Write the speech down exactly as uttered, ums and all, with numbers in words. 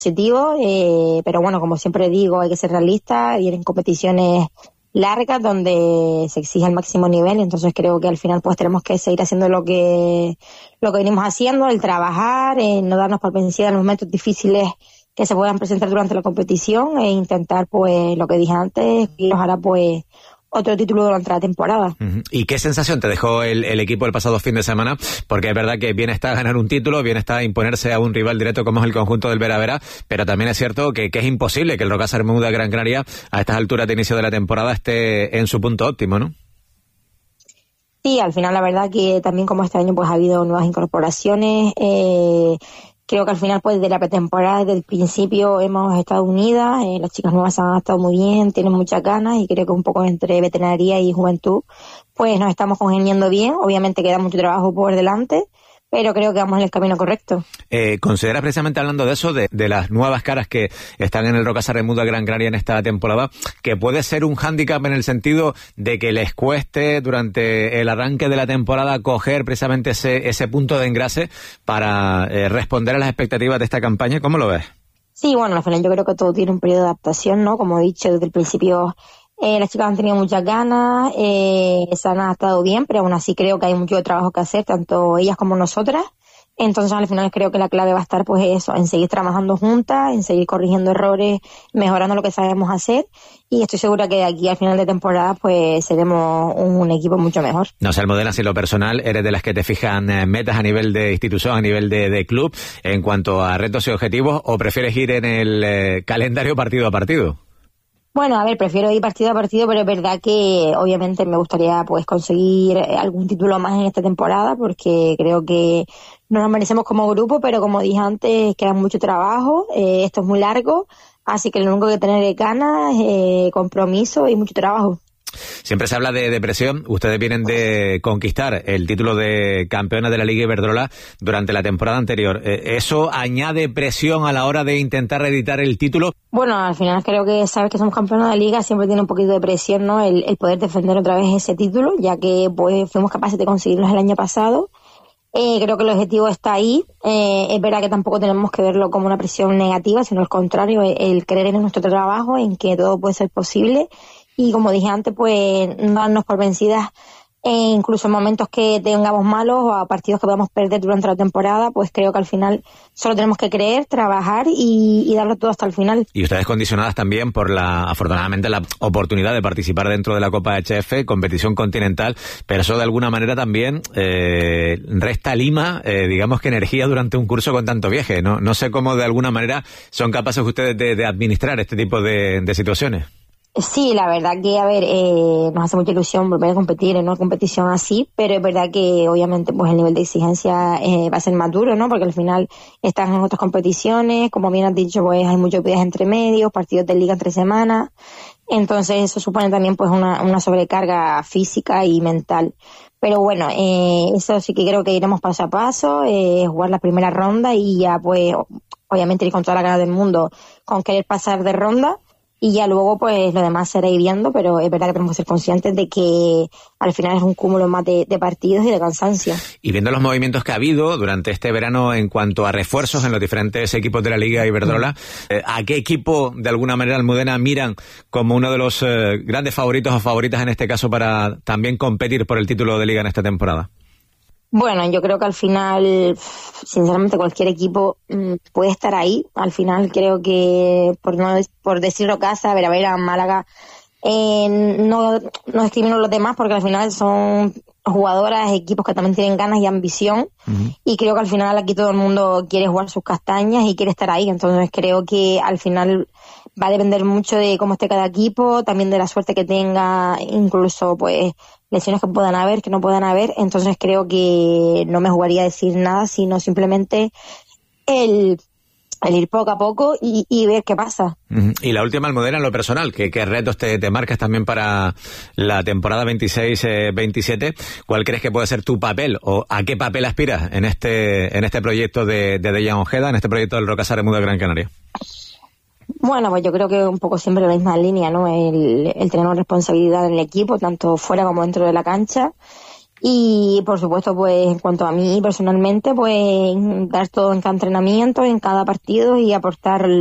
positivo, eh, pero bueno, como siempre digo, hay que ser realista, y en competiciones largas donde se exige el máximo nivel, entonces creo que al final pues tenemos que seguir haciendo lo que lo que venimos haciendo, el trabajar, eh, no darnos por vencida en los momentos difíciles que se puedan presentar durante la competición, e intentar pues lo que dije antes, y ojalá pues otro título durante la temporada. Uh-huh. ¿Y qué sensación te dejó el, el equipo el pasado fin de semana? Porque es verdad que bien está ganar un título, bien está imponerse a un rival directo como es el conjunto del Vera Vera, pero también es cierto que, que es imposible que el Rocasa Bermuda Gran Canaria a estas alturas de inicio de la temporada esté en su punto óptimo, ¿no? Sí, al final la verdad que también como este año pues ha habido nuevas incorporaciones, eh, creo que al final pues de la pretemporada desde el principio hemos estado unidas, eh, las chicas nuevas han estado muy bien, tienen muchas ganas, y creo que un poco entre veterinaria y juventud pues nos estamos congeniando bien. Obviamente queda mucho trabajo por delante, pero creo que vamos en el camino correcto. Eh, ¿Consideras, precisamente hablando de eso, de, de las nuevas caras que están en el Rocasa Bermuda Gran Canaria en esta temporada, que puede ser un hándicap en el sentido de que les cueste durante el arranque de la temporada coger precisamente ese, ese punto de engrase para eh, responder a las expectativas de esta campaña? ¿Cómo lo ves? Sí, bueno, al final yo creo que todo tiene un periodo de adaptación, ¿no? Como he dicho desde el principio, Eh, las chicas han tenido muchas ganas, eh, se han adaptado bien, pero aún así creo que hay mucho trabajo que hacer, tanto ellas como nosotras. Entonces al final creo que la clave va a estar pues eso, en seguir trabajando juntas, en seguir corrigiendo errores, mejorando lo que sabemos hacer, y estoy segura que de aquí al final de temporada pues seremos un, un equipo mucho mejor. No sé, Almudena, si en lo personal eres de las que te fijan eh, metas a nivel de institución, a nivel de, de club, en cuanto a retos y objetivos, o prefieres ir en el eh, calendario partido a partido. Bueno, a ver, prefiero ir partido a partido, pero es verdad que obviamente me gustaría pues conseguir algún título más en esta temporada, porque creo que no nos merecemos como grupo, pero como dije antes, queda mucho trabajo, eh, esto es muy largo, así que lo único que tener es ganas, eh, compromiso y mucho trabajo. Siempre se habla de, de presión. Ustedes vienen de conquistar el título de campeona de la Liga Iberdrola durante la temporada anterior. ¿Eso añade presión a la hora de intentar reeditar el título? Bueno, al final creo que sabes que somos campeones de la Liga, siempre tiene un poquito de presión, ¿no? El, el poder defender otra vez ese título, ya que pues fuimos capaces de conseguirlo el año pasado. Eh, creo que el objetivo está ahí. Eh, es verdad que tampoco tenemos que verlo como una presión negativa, sino al contrario, el, el creer en nuestro trabajo, en que todo puede ser posible. Y como dije antes, pues no darnos por vencidas, e incluso en momentos que tengamos malos o a partidos que podamos perder durante la temporada, pues creo que al final solo tenemos que creer, trabajar y, y darlo todo hasta el final. Y ustedes condicionadas también por la, afortunadamente, la oportunidad de participar dentro de la Copa H F, competición continental, pero eso de alguna manera también eh, resta lima, eh, digamos que energía durante un curso con tanto viaje, ¿no? No sé cómo de alguna manera son capaces ustedes de, de administrar este tipo de, de situaciones. Sí, la verdad que, a ver, eh, nos hace mucha ilusión volver a competir en una competición así, pero es verdad que obviamente pues el nivel de exigencia eh, va a ser más duro, ¿no? Porque al final están en otras competiciones, como bien has dicho, pues hay muchos días entre medios, partidos de liga entre semanas, entonces eso supone también pues una, una sobrecarga física y mental. Pero bueno, eh, eso sí que creo que iremos paso a paso, eh, jugar la primera ronda y ya pues obviamente ir con toda la ganas del mundo con querer pasar de ronda. Y ya luego, pues, lo demás será ir viendo, pero es verdad que tenemos que ser conscientes de que al final es un cúmulo más de, de partidos y de cansancio. Y viendo los movimientos que ha habido durante este verano en cuanto a refuerzos en los diferentes equipos de la Liga Iberdrola, eh, ¿a qué equipo, de alguna manera, Almudena, miran como uno de los eh, grandes favoritos o favoritas en este caso para también competir por el título de Liga en esta temporada? Bueno, yo creo que al final, sinceramente, cualquier equipo mmm, puede estar ahí. Al final creo que, por no por decirlo casa, Vera Vera, Málaga, eh, no, no discrimino a los demás porque al final son jugadoras, equipos que también tienen ganas y ambición. Uh-huh. Y creo que al final aquí todo el mundo quiere jugar sus castañas y quiere estar ahí. Entonces creo que al final va a depender mucho de cómo esté cada equipo, también de la suerte que tenga, incluso pues lesiones que puedan haber, que no puedan haber. Entonces creo que no me jugaría a decir nada, sino simplemente el, el ir poco a poco y, y ver qué pasa. Uh-huh. Y la última, Almudena, en lo personal, ¿qué, qué retos te, te marcas también para la temporada veintiséis veintisiete? ¿Cuál crees que puede ser tu papel o a qué papel aspiras en este en este proyecto de, de Dejan Ojeda, en este proyecto del Rocasa Bermuda Gran Canaria? Bueno, pues yo creo que un poco siempre la misma línea, ¿no? El, el tener una responsabilidad en el equipo, tanto fuera como dentro de la cancha. Y por supuesto, pues en cuanto a mí personalmente, pues dar todo en cada entrenamiento, en cada partido y aportar